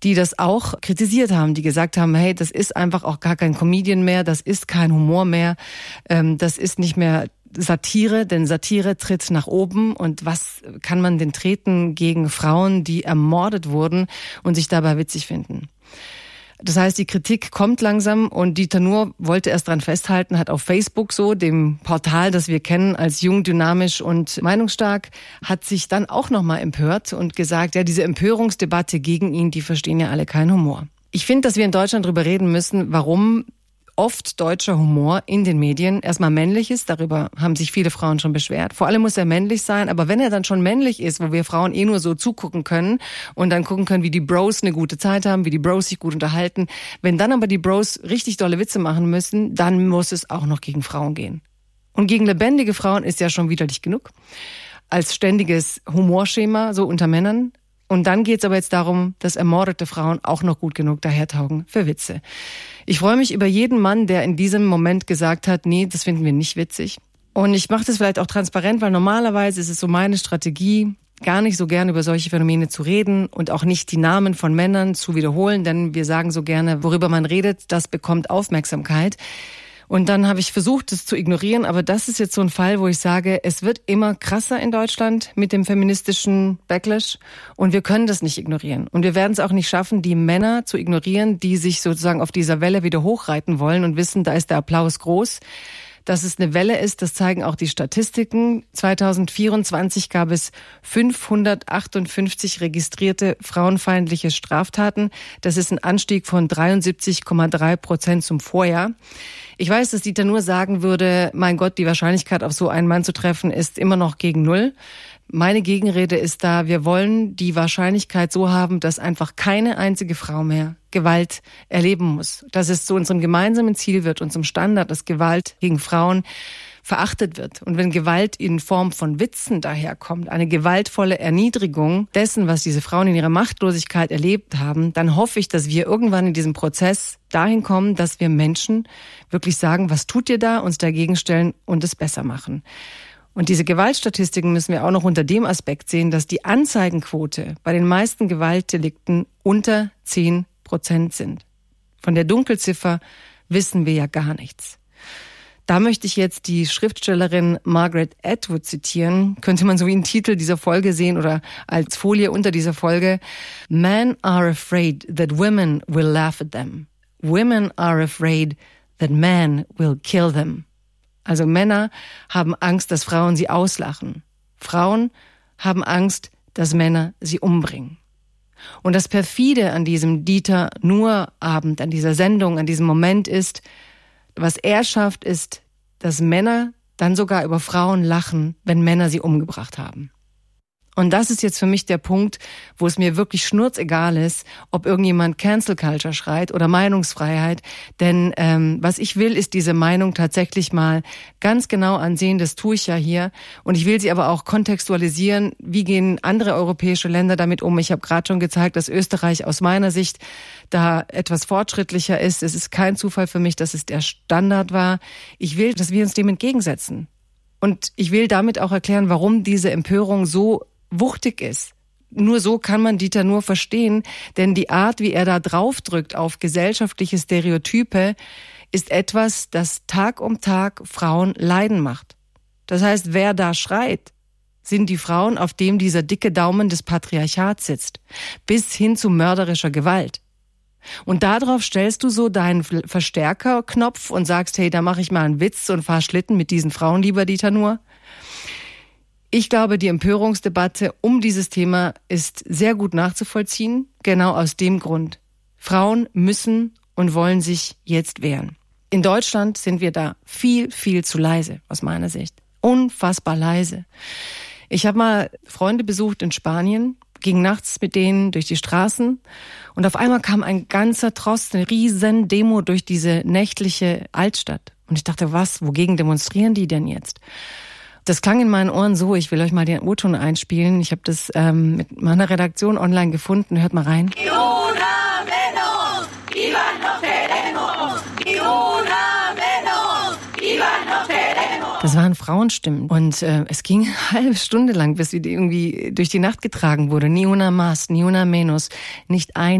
die das auch kritisiert haben, die gesagt haben, hey, das ist einfach auch gar kein Comedian mehr, das ist kein Humor mehr, das ist nicht mehr Satire, denn Satire tritt nach oben und was kann man denn treten gegen Frauen, die ermordet wurden und sich dabei witzig finden? Das heißt, die Kritik kommt langsam und Dieter Nuhr wollte erst dran festhalten, hat auf Facebook so, dem Portal, das wir kennen als jung, dynamisch und meinungsstark, hat sich dann auch nochmal empört und gesagt, ja, diese Empörungsdebatte gegen ihn, die verstehen ja alle keinen Humor. Ich finde, dass wir in Deutschland darüber reden müssen, warum oft deutscher Humor in den Medien erstmal männlich ist. Darüber haben sich viele Frauen schon beschwert. Vor allem muss er männlich sein, aber wenn er dann schon männlich ist, wo wir Frauen nur so zugucken können und dann gucken können, wie die Bros eine gute Zeit haben, wie die Bros sich gut unterhalten. Wenn dann aber die Bros richtig dolle Witze machen müssen, dann muss es auch noch gegen Frauen gehen. Und gegen lebendige Frauen ist ja schon widerlich genug. Als ständiges Humorschema, so unter Männern. Und dann geht's aber jetzt darum, dass ermordete Frauen auch noch gut genug dahertaugen für Witze. Ich freue mich über jeden Mann, der in diesem Moment gesagt hat, nee, das finden wir nicht witzig. Und ich mache das vielleicht auch transparent, weil normalerweise ist es so meine Strategie, gar nicht so gerne über solche Phänomene zu reden und auch nicht die Namen von Männern zu wiederholen, denn wir sagen so gerne, worüber man redet, das bekommt Aufmerksamkeit. Und dann habe ich versucht, das zu ignorieren, aber das ist jetzt so ein Fall, wo ich sage, es wird immer krasser in Deutschland mit dem feministischen Backlash und wir können das nicht ignorieren. Und wir werden es auch nicht schaffen, die Männer zu ignorieren, die sich sozusagen auf dieser Welle wieder hochreiten wollen und wissen, da ist der Applaus groß. Dass es eine Welle ist, das zeigen auch die Statistiken. 2024 gab es 558 registrierte frauenfeindliche Straftaten. Das ist ein Anstieg von 73,3% zum Vorjahr. Ich weiß, dass Dieter Nuhr sagen würde, mein Gott, die Wahrscheinlichkeit, auf so einen Mann zu treffen, ist immer noch gegen null. Meine Gegenrede ist da, wir wollen die Wahrscheinlichkeit so haben, dass einfach keine einzige Frau mehr Gewalt erleben muss. Dass es zu unserem gemeinsamen Ziel wird und zum Standard, dass Gewalt gegen Frauen verachtet wird. Und wenn Gewalt in Form von Witzen daherkommt, eine gewaltvolle Erniedrigung dessen, was diese Frauen in ihrer Machtlosigkeit erlebt haben, dann hoffe ich, dass wir irgendwann in diesem Prozess dahin kommen, dass wir Menschen wirklich sagen, was tut ihr da, uns dagegen stellen und es besser machen. Und diese Gewaltstatistiken müssen wir auch noch unter dem Aspekt sehen, dass die Anzeigenquote bei den meisten Gewaltdelikten unter 10% sind. Von der Dunkelziffer wissen wir ja gar nichts. Da möchte ich jetzt die Schriftstellerin Margaret Atwood zitieren. Könnte man so wie einen Titel dieser Folge sehen oder als Folie unter dieser Folge. Men are afraid that women will laugh at them. Women are afraid that men will kill them. Also Männer haben Angst, dass Frauen sie auslachen. Frauen haben Angst, dass Männer sie umbringen. Und das Perfide an diesem Dieter Nuhr-Abend, an dieser Sendung, an diesem Moment ist, was er schafft, ist, dass Männer dann sogar über Frauen lachen, wenn Männer sie umgebracht haben. Und das ist jetzt für mich der Punkt, wo es mir wirklich schnurzegal ist, ob irgendjemand Cancel Culture schreit oder Meinungsfreiheit. Denn was ich will, ist diese Meinung tatsächlich mal ganz genau ansehen. Das tue ich ja hier. Und ich will sie aber auch kontextualisieren. Wie gehen andere europäische Länder damit um? Ich habe gerade schon gezeigt, dass Österreich aus meiner Sicht da etwas fortschrittlicher ist. Es ist kein Zufall für mich, dass es der Standard war. Ich will, dass wir uns dem entgegensetzen. Und ich will damit auch erklären, warum diese Empörung so wuchtig ist. Nur so kann man Dieter Nuhr verstehen, denn die Art, wie er da draufdrückt auf gesellschaftliche Stereotype, ist etwas, das Tag um Tag Frauen leiden macht. Das heißt, wer da schreit, sind die Frauen, auf dem dieser dicke Daumen des Patriarchats sitzt, bis hin zu mörderischer Gewalt. Und darauf stellst du so deinen Verstärkerknopf und sagst, hey, da mache ich mal einen Witz und fahr Schlitten mit diesen Frauen, lieber Dieter Nuhr. Ich glaube, die Empörungsdebatte um dieses Thema ist sehr gut nachzuvollziehen, genau aus dem Grund. Frauen müssen und wollen sich jetzt wehren. In Deutschland sind wir da viel, viel zu leise, aus meiner Sicht. Unfassbar leise. Ich habe mal Freunde besucht in Spanien, ging nachts mit denen durch die Straßen und auf einmal kam ein ganzer Trost, eine riesen Demo durch diese nächtliche Altstadt. Und ich dachte, wogegen demonstrieren die denn jetzt? Das klang in meinen Ohren so, ich will euch mal den O-Ton einspielen. Ich habe das mit meiner Redaktion online gefunden. Hört mal rein. Das waren Frauenstimmen und es ging eine halbe Stunde lang, bis sie irgendwie durch die Nacht getragen wurde. Ni una más, ni una menos, nicht ein